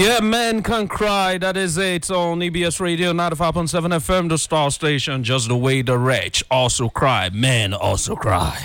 Yeah, men can cry. That is it on EBS Radio 95.7 FM, the star station. Just the way the rich also cry. Men also cry.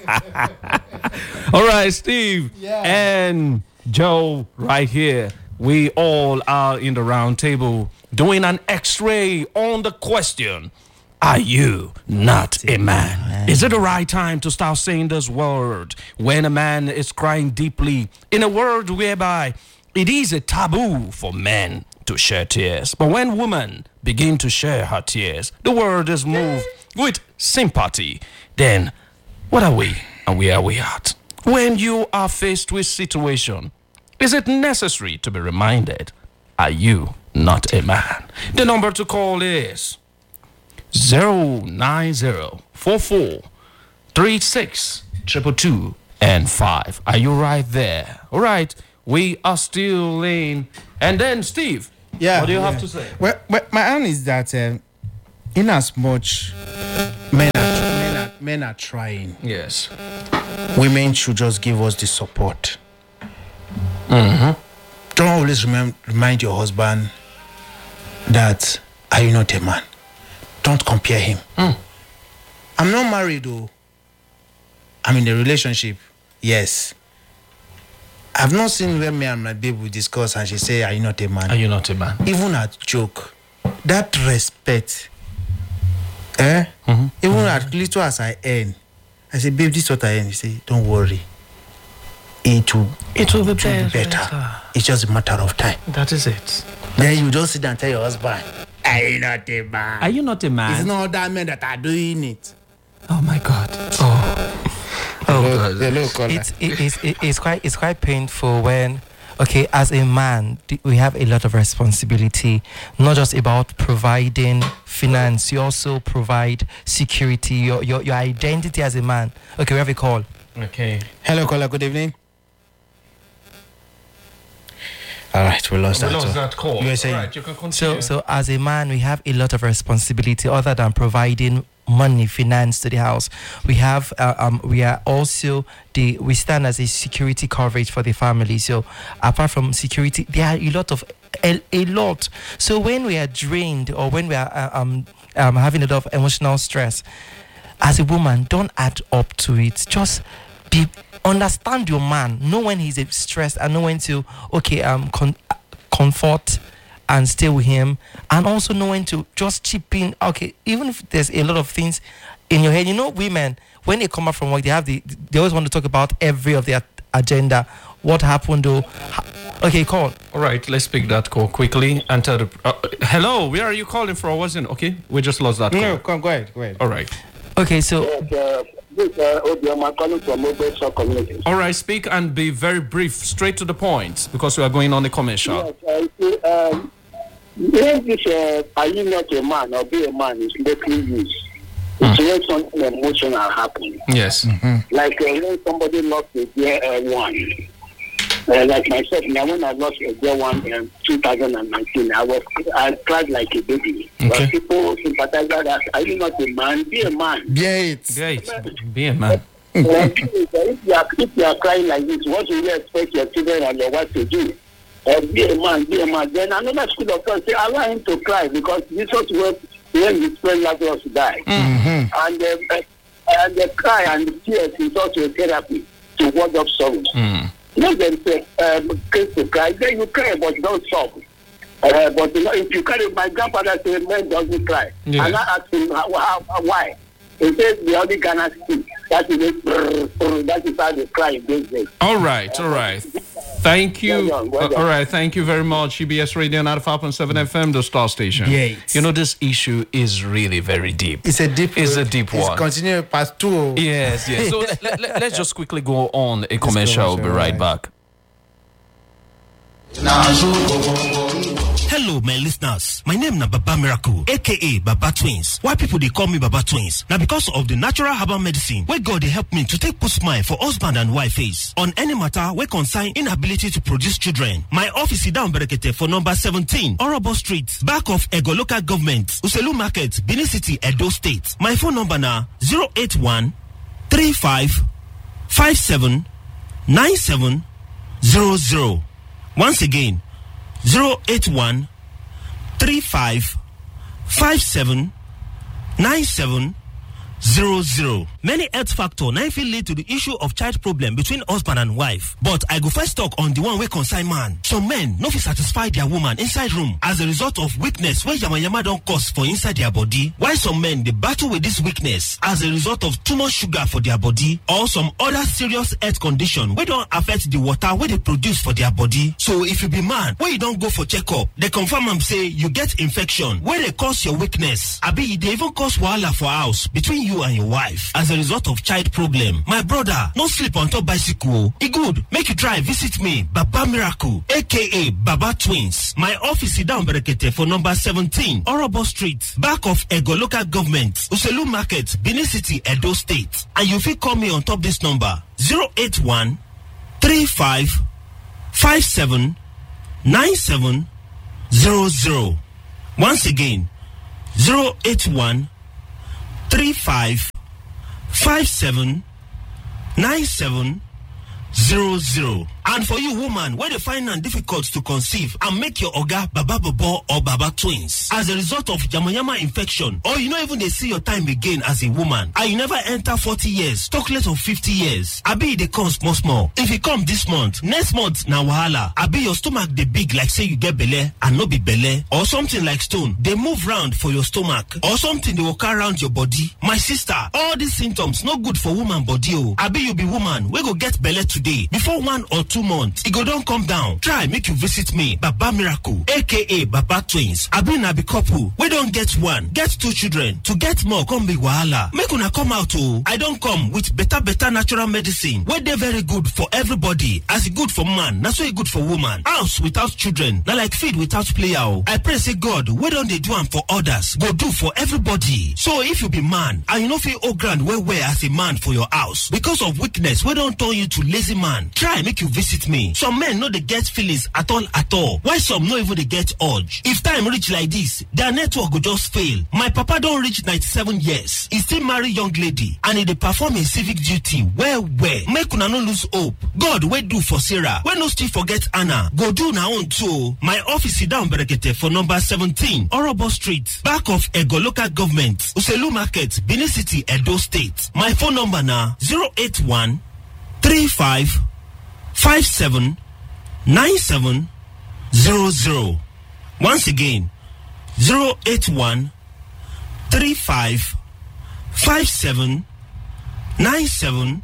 All right, Steve and Joe right here. We all are in the round table doing an X-ray on the question. Are you not a man? Is it the right time to start saying this word when a man is crying deeply in a world whereby it is a taboo for men to shed tears? But when women begin to share her tears, the world is moved with sympathy. Then what are we and where are we at? When you are faced with situation, is it necessary to be reminded, are you not a man? The number to call is 090443622 and 5. Are you right there? All right. We are still in. And then, Steve, what do you have to say? Well, my own is that in as much men are trying. Yes. Women should just give us the support. Don't always remind your husband that, are you not a man? Don't compare him. I'm not married though. I'm in a relationship. Yes. I've not seen where me and my babe will discuss and she say, are you not a man? Are you not a man? Even at joke. That respect. Even at little as I earn. I say, babe, this is what I earn. You say, don't worry. It will be better. It's just a matter of time. That is it. Then you just sit and tell your husband, are you not a man? Are you not a man? It's not that men that are doing it. Oh my God. It's quite painful when, okay, as a man, we have a lot of responsibility, not just about providing finance, you also provide security, your identity as a man. Okay, we have a call. Okay. Hello, caller, good evening. All right, we lost that call. You were saying. All right, you can continue. So as a man, we have a lot of responsibility other than providing money, finance to the house. We have, we stand as a security coverage for the family. So apart from security, there are a lot. So when we are drained or when we are having a lot of emotional stress, as a woman, don't add up to it. Just understand your man. Know when he's stressed and know when to comfort and stay with him, and also know when to just chip in. Okay, even if there's a lot of things in your head, women, when they come out from work, they always want to talk about every of their agenda. What happened though? Okay, call. All right, let's pick that call quickly and tell the. Hello, where are you calling from? Wasn't okay? We just lost that call. No, come, go ahead. All right. Okay, so. All right, speak and be very brief, straight to the point, because we are going on a commercial. When this are you not a man or be a man is locally used, it's when something emotional happen. Yes. Like when somebody lost a dear one. Like myself, now when I lost a dear one in 2019, I cried like a baby. Okay. But people sympathize that, are you not a man? Be a man. Be a man. If you are crying like this, what do you expect your children and your wife to do? Be a man. Then another school of thought say, allow him to cry because this was when his friend Lazarus died. And the cry and the tears is also a therapy to ward up sorrow. Let them say, case to cry, then you cry, but don't stop. But if you carry, my grandfather said, man doesn't cry. Yes. And I asked him why. He says the only Ghana speak. That is how they cry in these days. All right. Thank you. All right, thank you very much. EBS Radio 95.7 FM, the star station. Yes. This issue is really very deep. It's a deep one. It's continue past 2. Yes. So let's just quickly go on a commercial. We'll be right back. Hello, my listeners. My name is Baba Miracle, aka Baba Twins. Why people they call me Baba Twins? Now because of the natural herbal medicine where God they help me to take put smile for husband and wife face on any matter where concern inability to produce children. My office is down Berekete for number 17, Orobo Street, back of Ego Local Government, Uselu Market, Benin City, Edo State. My phone number now 081 35 57 97 00. Once again, 081 35 57 97 00. Many health factors now fit lead to the issue of child problem between husband and wife. But I go first talk on the one wey concern man. Some men no fit satisfy their woman inside room as a result of weakness wey yamayama don cause for inside their body. While some men dey battle with this weakness as a result of too much sugar for their body or some other serious health condition wey don affect the water wey they produce for their body. So if you be man wey you don go for checkup, they confirm am say you get infection wey dey cause your weakness. Abi e dey even cause wahala for house between you and your wife as a result of child problem. My brother, no sleep on top bicycle. E good, make you try visit me, Baba Miracle, aka Baba Twins. My office is down Berekete for number 17, Orobo Street, back of Ego Local Government, Uselu Market, Benin City, Edo State. And you fit call me on top this number 081 35 57 97 00. Once again, 081 35 57 97 00. And for you woman, where they find it difficult to conceive and make your oga Baba Bobo or Baba Twins as a result of yamayama infection, or you know even they see your time again as a woman, and you never enter 40 years, talk less of 50 years. Abi they come small. If you come this month, next month na wahala. Abi your stomach they big like say you get belle and no be belle, or something like stone they move round for your stomach, or something they walk around your body. My sister, all these symptoms no good for woman body. Oh, Abi you be woman, we go get belle today before 1 or 2 months. It go don't come down. Try make you visit me, Baba Miracle, aka Baba Twins. Abi na be couple. We don't get 1, get 2 children. To get more, come be wahala. Make una come out. Oh, I don't come with better natural medicine. Where they very good for everybody. As it good for man, that's why it good for woman. House without children, not like feed without player. Oh. I pray say God, where don't they do am for others? Go do for everybody. So if you be man and you know feel oh grand where as a man for your house because of weakness, we don't turn you to lazy man. Try make you visit me. Some men know they get feelings at all. Why some no even they get urge? If time reach like this, their network will just fail. My papa don't reach 97 years. He still marry young lady and he dey perform a civic duty well. Make una no lose hope. God wey do for Sarah, when no still forget Anna, go do na own too. My office is down Berekete for number 17, Orobo Street, back of Ego Local Government, Uselu Market, Benin City, Edo State. My phone number na 081 35 57 97 00. Once again, 081 35 57 97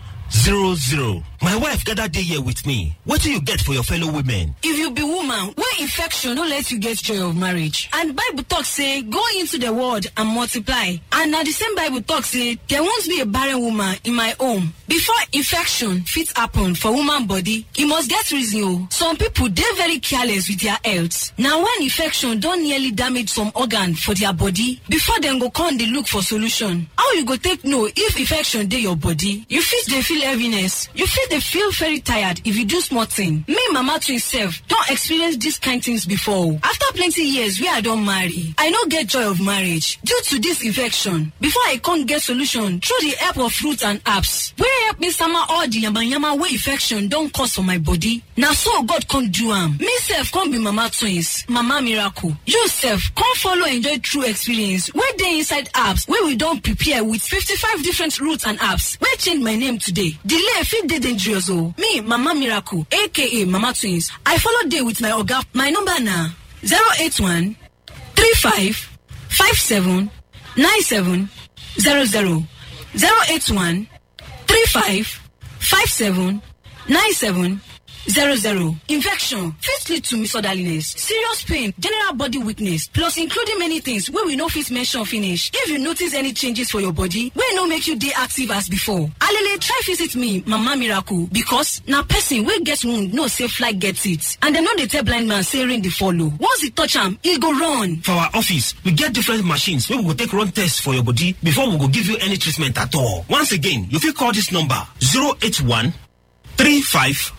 00. My wife gathered day here with me. What do you get for your fellow women? If you be woman, where infection don't let you get joy of marriage. And Bible talk say, go into the world and multiply. And now the same Bible talk say, there won't be a barren woman in my home. Before infection fit happen for woman body, it must get reason. Some people, they're very careless with their health. Now when infection don't nearly damage some organ for their body, before them go come they look for solution. How you go take know if infection dey your body? You they feel heaviness. You they feel very tired if you do small thing. Me, Mama Twins self, don't experience these kind things before. After plenty years where I don't marry, I don't get joy of marriage due to this infection. Before I can't get solution through the help of fruits and herbs, where help me summer all the yama where infection don't cause for my body. Now so God can't do Me self can't be Mama Twins, Mama Miracle. You self can't follow enjoy true experience where they inside herbs where we don't prepare with 55 different roots and herbs. Where change my name today. Delay fit dey dangerous. Me, Mama Miracle, aka Mama Twins. I follow day with my oga. My number na 081 35 57 97 00. 081 35 57 97 00. Infection fit lead to misorderliness, serious pain, general body weakness, plus including many things wey we no fit mention finish. If you notice any changes for your body wey no make you dey active as before, alele try visit me, Mama Miracle, because na person wey get wound know say fly gets it, and dem no dey tell blind man say rain dey follow. Once e touch am, e go run. For our office, we get different machines wey we go take run tests for your body before we go give you any treatment at all. Once again, you fit call this number 081 35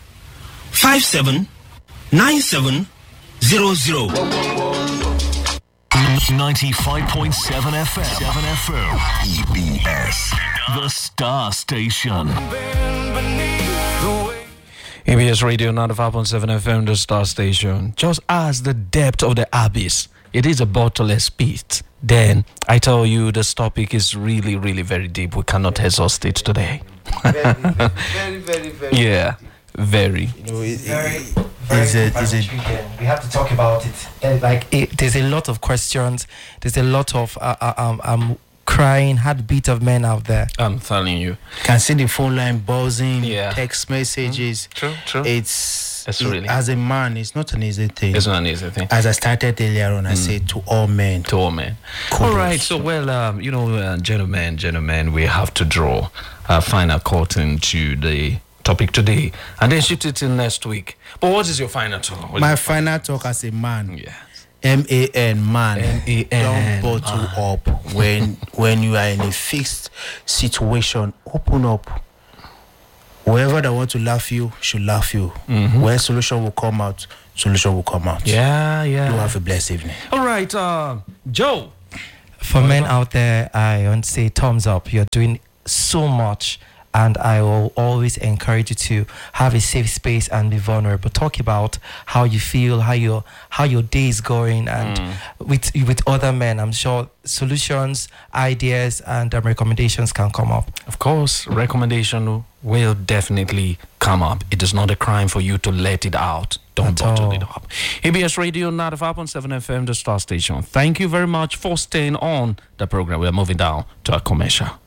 57 97 00. 95.7 FM. EBS. The Star Station. ABS Radio 95.7 FM, the star station. Just as the depth of the abyss, it is a bottomless pit. Then I tell you, this topic is really, really very deep. We cannot exhaust it today. Very. Yeah, very. You know, We have to talk about it. There's a lot of questions. There's a lot of crying heartbeat of men out there. I'm telling you. can see the phone line buzzing, Yeah. text messages. True. It's really- as a man, it's not an easy thing. It's not an easy thing. As I started earlier on, I said to all men. To all men. Kudos. All right. So, gentlemen, we have to draw a final curtain to the topic today, and then shift it till next week. But what is your final talk? My final talk as a man. Yeah. MAN, man. MAN, Don't bottle up when you are in a fixed situation. Open up. Whoever that want to laugh you should laugh you. Where solution will come out, solution will come out. Yeah. You have a blessed evening. All right, Joe. For men out there, I want to say thumbs up. You're doing so much, and I will always encourage you to have a safe space and be vulnerable. Talk about how you feel, how your day is going, and with other men, I'm sure solutions, ideas, and recommendations can come up. Of course, recommendation will definitely come up. It is not a crime for you to let it out. Don't At bottle all. it up. ABS Radio 95.7 FM, the star station. Thank you very much for staying on the program. We are moving down to a commercial.